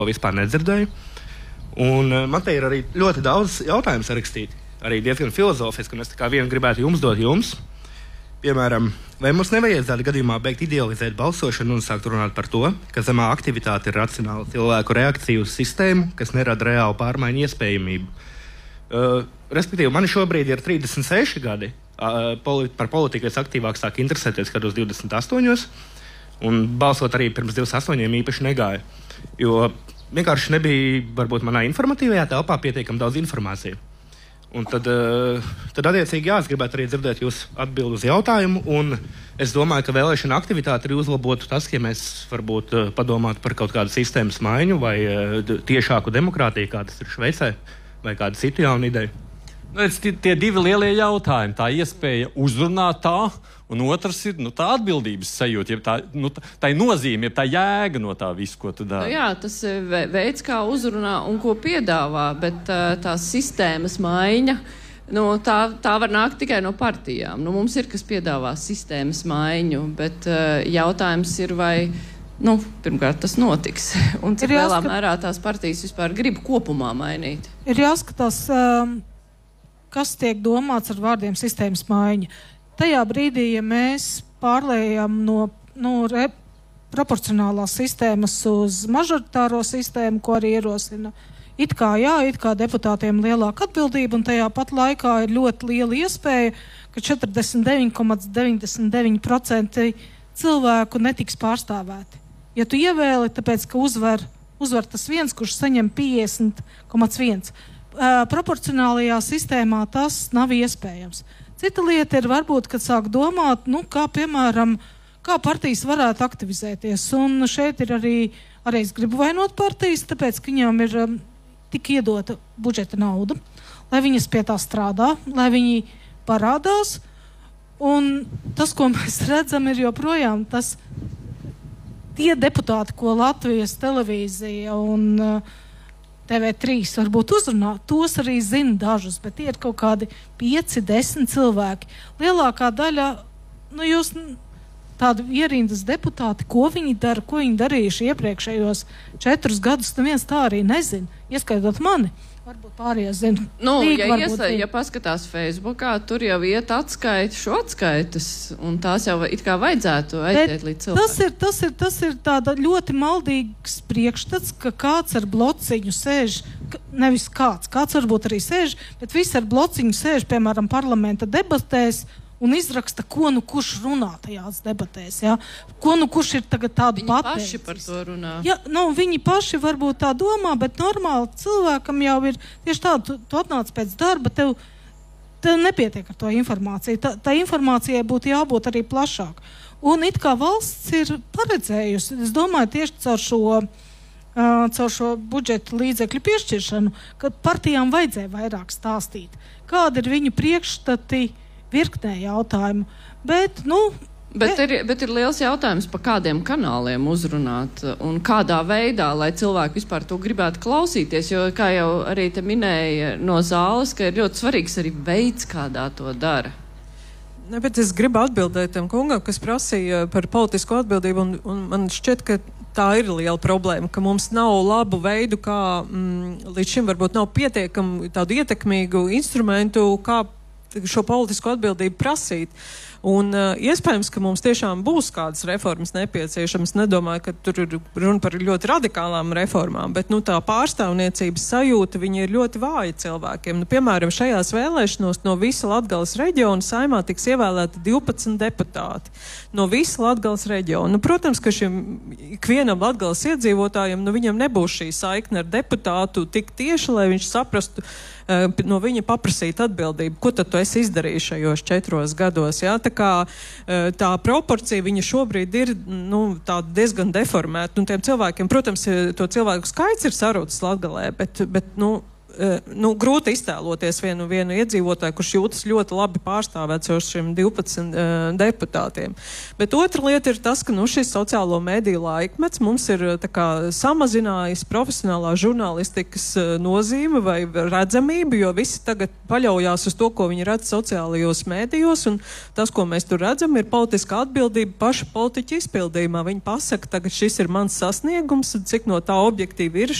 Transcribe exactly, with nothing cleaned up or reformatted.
vispār nedzirdēju. Un man te ir arī ļoti daudz jautājumu sarakstīti, arī diezgan filozofiski, un es tā kā vienu gribētu jums dot jums. Piemēram, vai mums nevajadzētu gadījumā beigt idealizēt balsošanu un sākt runāt par to, ka zemā aktivitāte ir racionāla cilvēku reakcija uz sistēmu, kas nerada reālu pārmaiņu iespējamību. Uh, respektīvi, man šobrīd ir trīsdesmit seši gadi, uh, poli par politiku es aktīvāk sāku interesēties kādos divdesmit astoņos, un balsot arī pirms divdesmit astoņiem īpaši negāja, jo vienkārši nebija, varbūt manā informatīvajā telpā pietiekami daudz informāciju. Un tad, tad attiecīgi, jā, es gribētu arī dzirdēt jūs atbildi uz jautājumu, un es domāju, ka vēlēšana aktivitāte arī uzlabotu tas, ja mēs varbūt padomātu par kaut kādu sistēmas maiņu vai tiešāku demokrātiju, kā tas ir Šveicē, vai kādu citu jaunu ideju. Nu, tie, tie divi lielie jautājumi, tā iespēja uzrunāt tā, un otrs ir nu, tā atbildības sajūta, tā, nu, tā nozīme, tā jēga no tā visu, ko tu dari. Nu, jā, tas veids, kā uzrunā un ko piedāvā, bet tā sistēmas maiņa, nu, tā, tā var nākt tikai no partijām. Nu, mums ir, kas piedāvā sistēmas maiņu, bet jautājums ir, vai, nu, pirmkārt, tas notiks. Un cik lielā mērā tās partijas vispār grib kopumā mainīt. Ir jāskatās, kas tiek domāts ar vārdiem sistēmas maiņa. Tajā brīdī, ja mēs pārlējam no, no re, proporcionālās sistēmas uz mažoritāro sistēmu, ko arī ierosina, it kā jā, it kā deputātiem lielāka atbildība, un tajā pat laikā ir ļoti liela iespēja, ka četrdesmit deviņi komats deviņdesmit deviņi procenti cilvēku netiks pārstāvēti. Ja tu ievēli, tāpēc, ka uzvar, uzvar tas viens, kurš saņem piecdesmit komats viens. Uh, proporcionālajā sistēmā tas nav iespējams. Cita lieta ir varbūt, kad sāk domāt, nu, kā, piemēram, kā partijas varētu aktivizēties. Un šeit ir arī, arī es gribu vainot partijas, tāpēc, ka viņām ir um, tik iedota budžeta nauda, lai viņas pie tā strādā, lai viņi parādās. Un tas, ko mēs redzam, ir joprojām tas tie deputāti, ko Latvijas televīzija un uh, T V trīs varbūt uzrunā, tos arī zina dažus, bet tie ir kaut kādi pieci, desmit cilvēki. Lielākā daļa, nu jūs tādi ierindas deputāti, ko viņi dara, ko viņi darījuši iepriekšējos četrus gadus, neviens tā arī nezina, ieskaitot mani. Varbūt pārējās zina. Nu, Līga, ja, iesa, ja paskatās Facebookā, tur jau iet atskaiti šo atskaitas, un tās jau it kā vajadzētu aiziet līdz cilvēkiem. Tas ir, tas ir, tas ir tāda ļoti maldīgs priekšstats, ka kāds ar blociņu sēž, nevis kāds, kāds varbūt arī sēž, bet visi ar blociņu sēž, piemēram, parlamenta debatēs, un izraksta, ko nu kurš runā tajās debatēs, ja? Ko nu kurš ir tagad tādu pateicis. Viņi paši par to runā. Ja, nu, viņi paši varbūt tā domā, bet normāli cilvēkam jau ir tieši tā, tu, tu atnāc pēc darba, tev, tev nepietiek ar to informāciju. Tā, tā informācijai būtu jābūt arī plašāk. Un it kā valsts ir paredzējusi, es domāju, tieši caur šo, uh, caur šo budžeta līdzekļu piešķiršanu, ka partijām vajadzēja vairāk stāstīt. Kāda ir viņu priekšstati virknē jautājumu, bet, nu... Bet ir, bet ir liels jautājums, pa kādiem kanāliem uzrunāt un kādā veidā, lai cilvēki vispār to gribētu klausīties, jo, kā jau arī te minēja no zāles, ka ir ļoti svarīgs arī veids, kādā to dara. Ne, bet es gribu atbildēt tam kungam, kas prasīja par politisko atbildību, un, un man šķiet, ka tā ir liela problēma, ka mums nav labu veidu, kā mm, līdz šim varbūt nav pietiekami tādu ietekmīgu instrumentu, kā šo politisko atbildību prasīt. Un uh, iespējams, ka mums tiešām būs kādas reformas nepieciešamas. Nedomāju, ka tur ir runa par ļoti radikālām reformām, bet nu, tā pārstāvniecības sajūta, viņi ir ļoti vāja cilvēkiem. Nu, piemēram, šajās vēlēšanos no visa Latgales reģiona Saeimā tiks ievēlēti divpadsmit deputāti. No visa Latgales reģiona. Nu, protams, ka šim ikvienam Latgales iedzīvotājiem, nu, viņam nebūs šī saikne ar deputātu tik tieši, lai viņš saprastu, uh, no viņa paprasīt atbildību. Ko tad tu esi izdarījis šajos četros gados? Jā? Tā kā tā proporcija viņa šobrīd ir nu, diezgan deformēta. Un tiem cilvēkiem, protams, to cilvēku skaits ir sarūcis Latgalē, bet, bet nu, nu, grūti iztēloties vienu, vienu iedzīvotāju, kurš jūtas ļoti labi pārstāvēts ar šiem divpadsmit uh, deputātiem. Bet otra lieta ir tas, ka nu, šis sociālo mediju laikmets mums ir tā kā samazinājis profesionālā žurnālistikas uh, nozīme vai redzamību, jo visi tagad paļaujās uz to, ko viņi redz sociālajos medijos, un tas, ko mēs tur redzam, ir politiska atbildība paša politiķa izpildījumā. Viņi pasaka, tagad šis ir mans sasniegums, cik no tā objektīvi ir